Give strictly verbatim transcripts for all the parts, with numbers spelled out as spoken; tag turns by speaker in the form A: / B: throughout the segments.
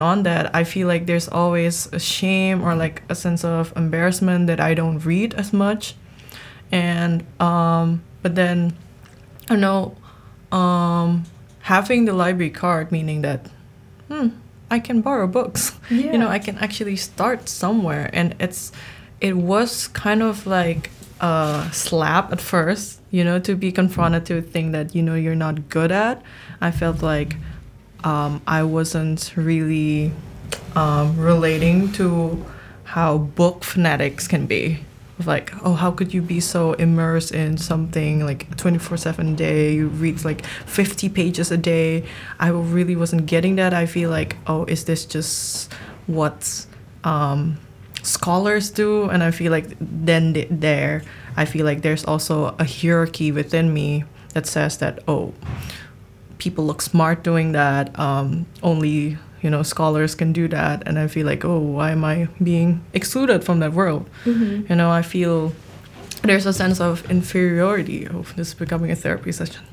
A: on that, I feel like there's always a shame or like a sense of embarrassment that I don't read as much. And um, but then I don't know, um, having the library card, meaning that hmm, I can borrow books.
B: Yeah.
A: You know, I can actually start somewhere, and it's it was kind of like a slap at first, you know, to be confronted to a thing that you know you're not good at. I felt like um, I wasn't really um, relating to how book fanatics can be. Of like, oh, how could you be so immersed in something like twenty-four seven a day? You read like fifty pages a day. I really wasn't getting that. I feel like, oh, is this just what um, scholars do? And I feel like then th- there, I feel like there's also a hierarchy within me that says that, oh, people look smart doing that. Um, only, you know, scholars can do that. And I feel like, oh, why am I being excluded from that world?
B: Mm-hmm.
A: You know, I feel there's a sense of inferiority. Oh, this is becoming a therapy session.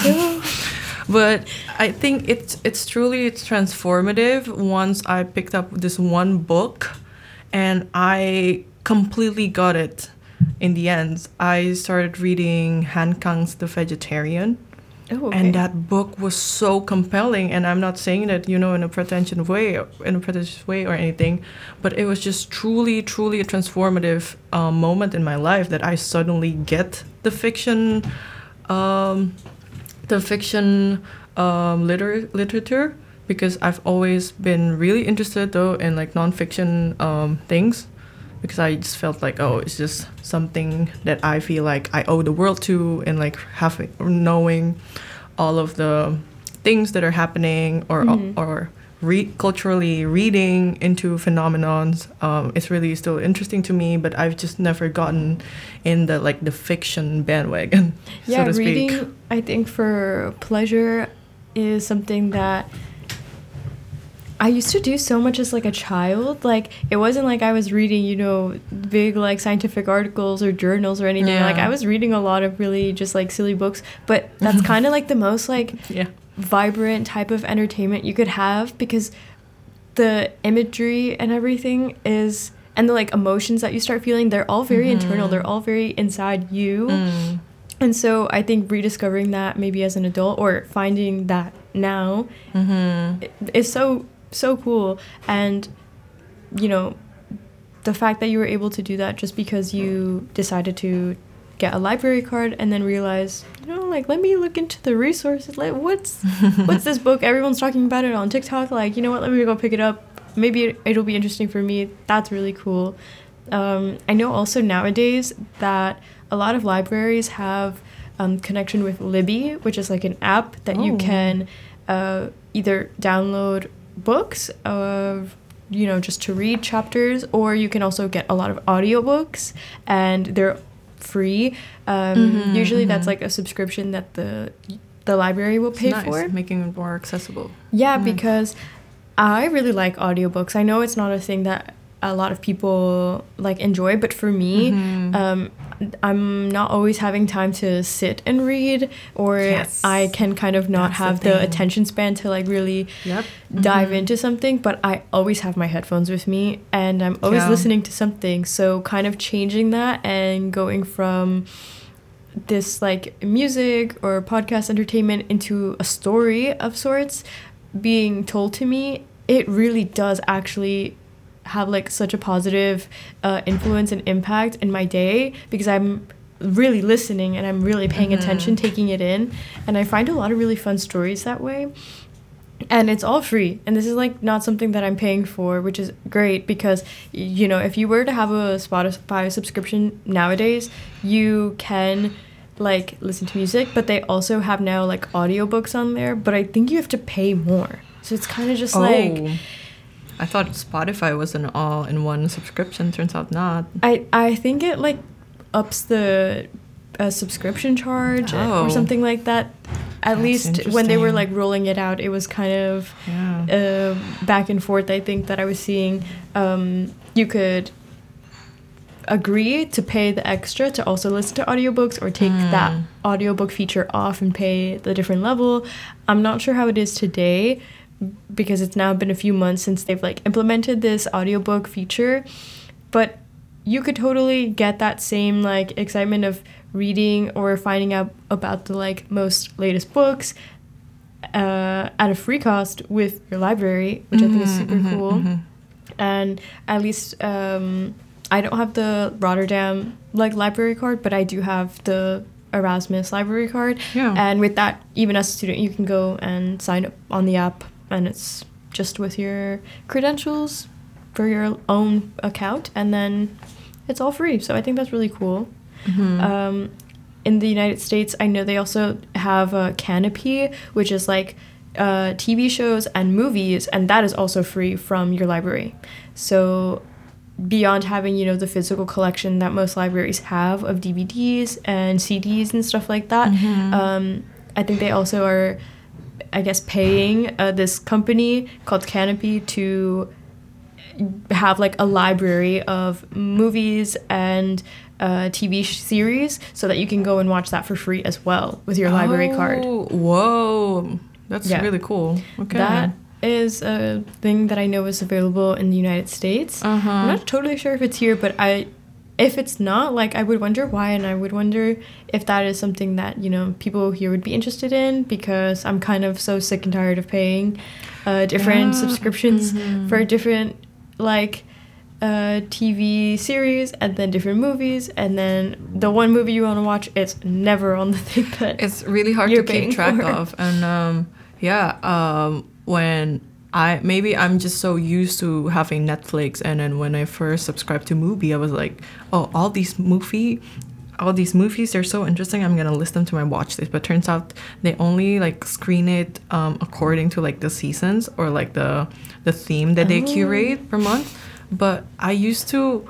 A: But I think it's it's truly it's transformative once I picked up this one book and I completely got it in the end. I started reading Han Kang's The Vegetarian.
B: Oh, okay.
A: And that book was so compelling, and I'm not saying that, you know, in a pretentious way, in a pretentious way or anything, but it was just truly, truly a transformative um, moment in my life that I suddenly get the fiction, um, the fiction um, liter- literature, because I've always been really interested though in like nonfiction um, things, because I just felt like, oh, it's just something that I feel like I owe the world to, and like having knowing all of the things that are happening, or
B: Mm-hmm.
A: or re- culturally reading into phenomenons. Um, it's really still interesting to me, but I've just never gotten in the like the fiction bandwagon,
B: Yeah,
A: so to speak.
B: reading, I think, for pleasure is something that I used to do so much as like a child. Like, it wasn't like I was reading, you know, big like scientific articles or journals or anything.
A: Yeah.
B: Like, I was reading a lot of really just like silly books, but that's kind of like the most like
A: Yeah.
B: vibrant type of entertainment you could have, because the imagery and everything is, and the like emotions that you start feeling, they're all very
A: Mhm.
B: internal. They're all very inside you.
A: Mm.
B: And so I think rediscovering that maybe as an adult, or finding that now,
A: Mm-hmm.
B: i- is so so cool. And you know, the fact that you were able to do that just because you decided to get a library card and then realize, you know, like, let me look into the resources, like what's what's this book, everyone's talking about it on TikTok, like, you know what, let me go pick it up, maybe it, it'll be interesting for me. That's really cool. um, I know also nowadays that a lot of libraries have um, connection with Libby, which is like an app that you
A: Oh.
B: can uh, either download books of, you know, just to read chapters, or you can also get a lot of audiobooks, and they're free. Um,
A: Mhm,
B: usually
A: mhm.
B: that's like a subscription that the the library will
A: It's
B: pay
A: nice,
B: for.
A: making it more accessible.
B: Yeah,
A: Mm.
B: because I really like audiobooks. I know it's not a thing that a lot of people like enjoy, but for me,
A: Mhm.
B: um, I'm not always having time to sit and read, or
A: Yes.
B: I can kind of not
A: That's the
B: have the,
A: thing.
B: attention span to like really
A: Yep.
B: dive
A: Mhm.
B: into something, but I always have my headphones with me and I'm always
A: Yeah.
B: listening to something. So kind of changing that and going from this like music or podcast entertainment into a story of sorts being told to me, it really does actually have like such a positive uh, influence and impact in my day, because I'm really listening and I'm really paying
A: Mhm.
B: attention, taking it in, and I find a lot of really fun stories that way. And it's all free, and this is like not something that I'm paying for, which is great, because y- you know, if you were to have a Spotify subscription nowadays, you can like listen to music, but they also have now like audiobooks on there, but I think you have to pay more. So it's kind of just like
A: Oh. I thought Spotify was an all-in-one subscription. Turns out not.
B: I I think it like ups the uh, subscription charge
A: Oh.
B: or something like that. At
A: That's
B: least when they were
A: interesting.
B: like rolling it out, it was kind of
A: Yeah.
B: uh, back and forth. I think that I was seeing um, you could agree to pay the extra to also listen to audiobooks, or take
A: Hmm.
B: that audiobook feature off and pay the different level. I'm not sure how it is today, because it's now been a few months since they've like implemented this audiobook feature, but you could totally get that same like excitement of reading or finding out about the like most latest books uh, at a free cost with your library, which mm-hmm, I think is super mm-hmm, cool. Mm-hmm. And at least um, I don't have the Rotterdam like library card, but I do have the Erasmus library card.
A: Yeah.
B: And with that, even as a student, you can go and sign up on the app, and it's just with your credentials for your own account, and then it's all free. So I think that's really cool. Mm-hmm. Um, in the United States, I know they also have a Canopy, which is like uh, T V shows and movies, and that is also free from your library. So beyond having, you know, the physical collection that most libraries have of D V Ds and C Ds and stuff like that, mm-hmm. um, I think they also are, I guess, paying uh, this company called Canopy to have like a library of movies and uh, T V series so that you can go and watch that for free as well with your oh, library card.
A: Whoa, that's yeah. really cool. Okay.
B: That is a thing that I know is available in the United States. Uh-huh. I'm not totally sure if it's here, but I, if it's not, like, I would wonder why, and I would wonder if that is something that, you know, people here would be interested in, because I'm kind of so sick and tired of paying uh, different yeah. subscriptions mm-hmm. for different, like, uh, T V series and then different movies, and then the one movie you want to watch, it's never on the thing that
A: it's really hard to keep track for. of. And um, yeah, um, when I maybe I'm just so used to having Netflix, and then when I first subscribed to Mubi, I was like, oh, all these movie, all these movies, they're so interesting. I'm gonna list them to my watch list. But turns out they only like screen it um, according to like the seasons or like the the theme that they oh. curate per month. But I used to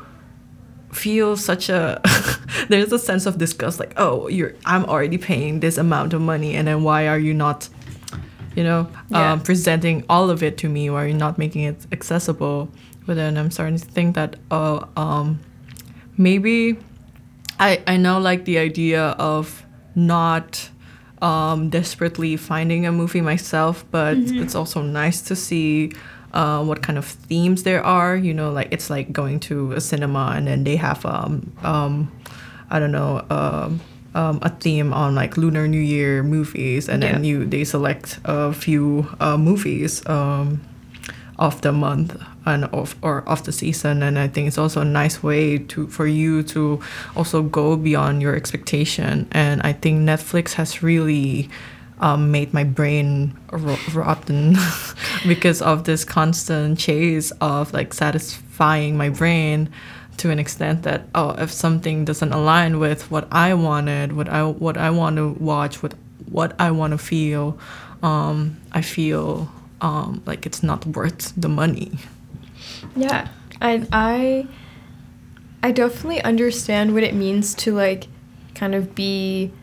A: feel such a there's a sense of disgust, like, oh, you're I'm already paying this amount of money, and then why are you not, you know, yeah. um, presenting all of it to me? Why are you not making it accessible? But then I'm starting to think that uh, um, maybe I I now like the idea of not um, desperately finding a movie myself, but mm-hmm. it's also nice to see Uh, what kind of themes there are, you know, like it's like going to a cinema and then they have um um I don't know um, um a theme on like Lunar New Year movies, and yeah. then you they select a few uh, movies um of the month and of or of the season. And I think it's also a nice way to for you to also go beyond your expectation. And I think Netflix has really Um, made my brain ro- rotten because of this constant chase of like satisfying my brain to an extent that, oh, if something doesn't align with what I wanted, what I what I want to watch, what what I want to feel, um, I feel um, like it's not worth the money.
B: Yeah, I I I definitely understand what it means to like kind of be,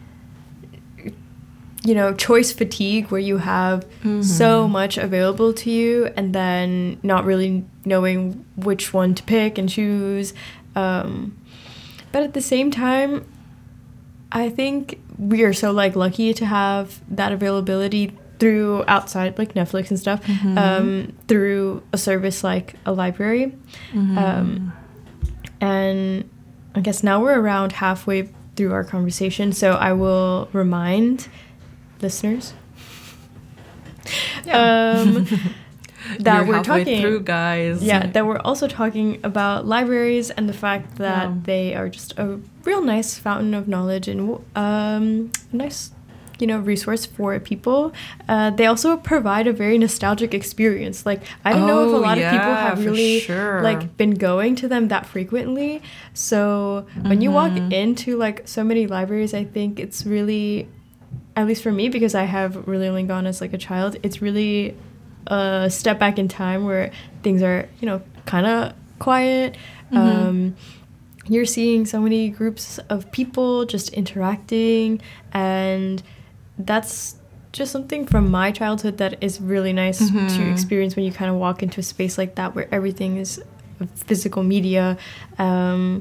B: you know, choice fatigue, where you have mm-hmm. so much available to you and then not really knowing which one to pick and choose. Um, but at the same time, I think we are so like lucky to have that availability through outside like Netflix and stuff, mm-hmm. um, through a service like a library. Mm-hmm. Um, and I guess now we're around halfway through our conversation, so I will remind listeners yeah. um, that
A: You're
B: we're talking
A: through, guys.
B: Yeah, that we're also talking about libraries and the fact that yeah. they are just a real nice fountain of knowledge and um, a nice, you know, resource for people. Uh, they also provide a very nostalgic experience. Like, I don't oh, know if a lot yeah, of people have really
A: sure.
B: like been going to them that frequently. So mm-hmm. when you walk into like so many libraries, I think it's really, at least for me, because I have really only gone as like a child, it's really a step back in time where things are, you know, kind of quiet. Mm-hmm. Um, you're seeing so many groups of people just interacting, and that's just something from my childhood that is really nice mm-hmm. to experience when you kind of walk into a space like that where everything is physical media. Um,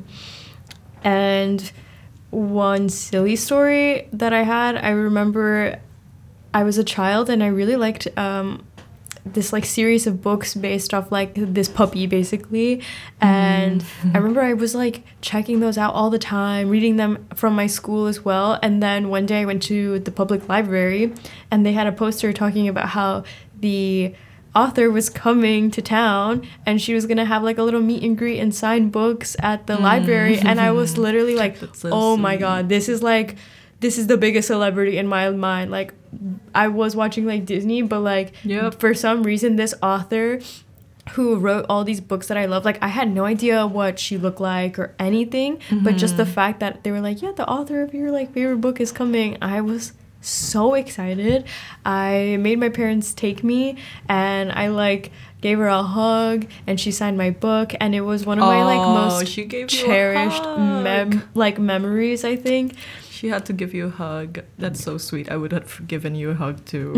B: and one silly story that I had, I remember I was a child and I really liked um, this like series of books based off like this puppy basically, and mm. I remember I was like checking those out all the time, reading them from my school as well. And then one day I went to the public library and they had a poster talking about how the author was coming to town and she was gonna have like a little meet and greet and sign books at the mm. library, and I was literally like, so oh sweet. My god, this is like this is the biggest celebrity in my mind. Like, I was watching like Disney, but like yep. for some reason this author who wrote all these books that I love, like I had no idea what she looked like or anything, mm-hmm. but just the fact that they were like, yeah, the author of your like favorite book is coming, I was so excited. I made my parents take me and I like gave her a hug and she signed my book, and it was one of my like most
A: she gave
B: cherished mem- like memories, I think.
A: She had to give you a hug. That's so sweet. I would have given you a hug too.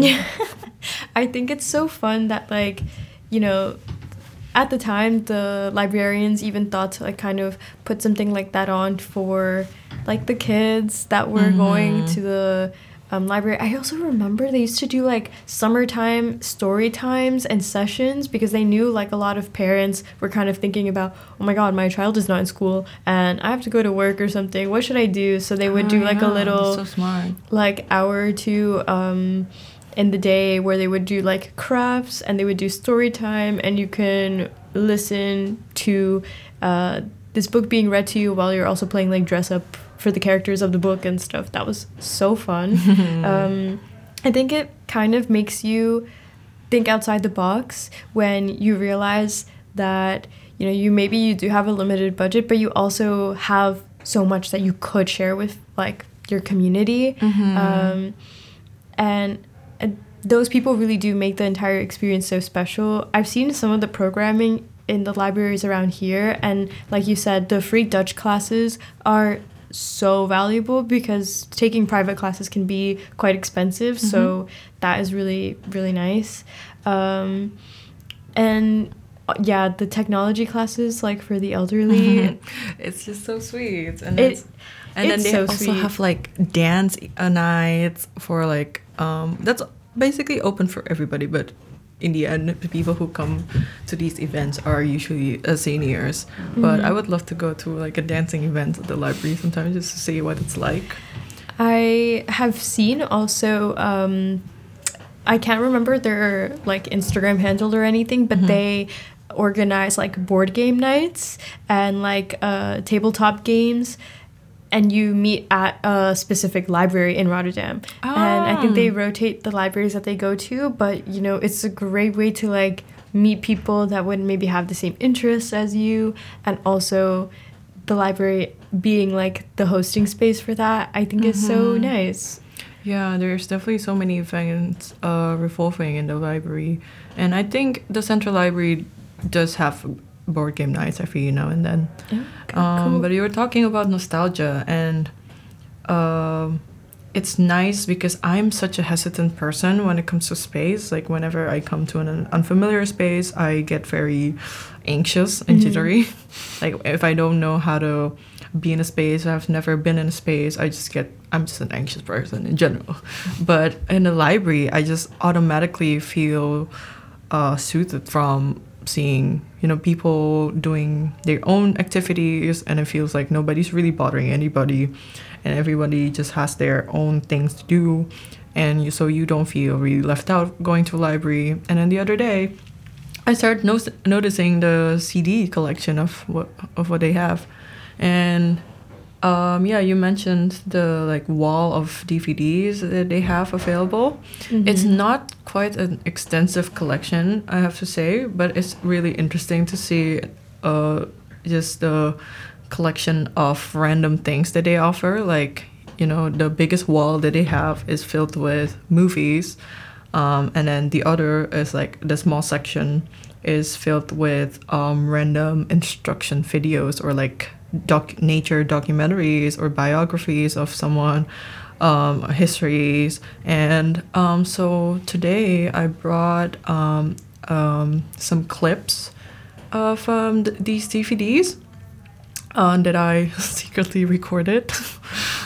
B: I think it's so fun that like, you know, at the time the librarians even thought to like kind of put something like that on for like the kids that were mm-hmm. going to the um, library. I also remember they used to do like summertime story times and sessions because they knew like a lot of parents were kind of thinking about, oh my god, my child is not in school and I have to go to work or something. What should I do? So they would oh, do like yeah. a little
A: so smart.
B: like hour or two um, in the day where they would do like crafts and they would do story time, and you can listen to uh, this book being read to you while you're also playing like dress up for the characters of the book and stuff. That was so fun. um, I think it kind of makes you think outside the box when you realize that, you know, you maybe you do have a limited budget, but you also have so much that you could share with like your community. Mm-hmm. Um, and, and those people really do make the entire experience so special. I've seen some of the programming in the libraries around here, and like you said, the free Dutch classes are so valuable because taking private classes can be quite expensive. Mm-hmm. So that is really, really nice. Um, and yeah, the technology classes, like for the elderly,
A: it's just so sweet. And
B: it,
A: it's, and
B: it's
A: then they
B: so
A: also
B: sweet.
A: have like dance nights for like um that's basically open for everybody, but in the end, the people who come to these events are usually uh, seniors. Mm-hmm. But I would love to go to like a dancing event at the library sometimes just to see what it's like.
B: I have seen also, um, I can't remember their like Instagram handle or anything, but mm-hmm. they organize like board game nights and like uh, tabletop games. And you meet at a specific library in Rotterdam. Oh. And I think they rotate the libraries that they go to, but, you know, it's a great way to, like, meet people that would maybe have the same interests as you, and also the library being, like, the hosting space for that, I think mm-hmm. is so nice.
A: Yeah, there's definitely so many events uh, revolving in the library. And I think the Central Library does have board game nights every now and then. Okay, um, cool. But you were talking about nostalgia, and uh, it's nice because I'm such a hesitant person when it comes to space. Like whenever I come to an unfamiliar space, I get very anxious and jittery. Mm-hmm. Like if I don't know how to be in a space, I've never been in a space, I just get, I'm just an anxious person in general. But in the library, I just automatically feel uh, soothed from seeing, you know, people doing their own activities, and it feels like nobody's really bothering anybody, and everybody just has their own things to do, and you, so you don't feel really left out going to a library. And then the other day, I started no- noticing the C D collection of what of what they have, and um, yeah, you mentioned the like wall of D V Ds that they have available. Mm-hmm. It's not quite an extensive collection, I have to say, but it's really interesting to see uh, just the collection of random things that they offer. Like, you know, the biggest wall that they have is filled with movies, um, and then the other is like the small section is filled with um, random instruction videos or like doc nature documentaries or biographies of someone, um, histories. And um, so today I brought um, um, some clips of um, th these D V Ds uh, that I secretly recorded.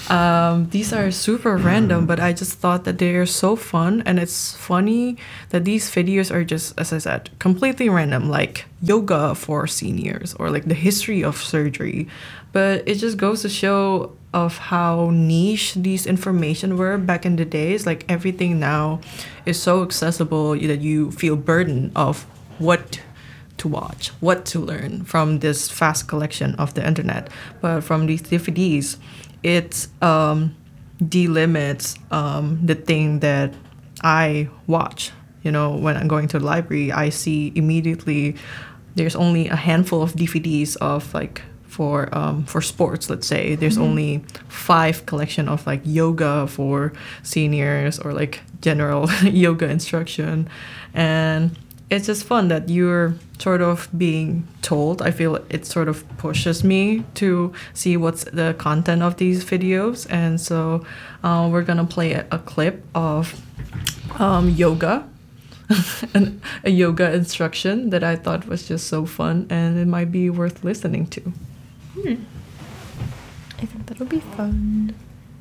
A: Um, these are super random, but I just thought that they are so fun, and it's funny that these videos are just, as I said, completely random, like yoga for seniors or like the history of surgery. But it just goes to show of how niche these information were back in the days. Like everything now is so accessible that you feel burdened of what to watch, what to learn from this vast collection of the internet. But from these D V Ds, it um, delimits um, the thing that I watch. You know, when I'm going to the library, I see immediately there's only a handful of D V Ds of like for um, for sports. Let's say there's mm-hmm. only five collection of like yoga for seniors or like general yoga instruction, and it's just fun that you're sort of being told. I feel it sort of pushes me to see what's the content of these videos. And so uh, we're going to play a, a clip of um, yoga, an, a yoga instruction that I thought was just so fun, and it might be worth listening to.
B: Hmm. I think that'll be fun.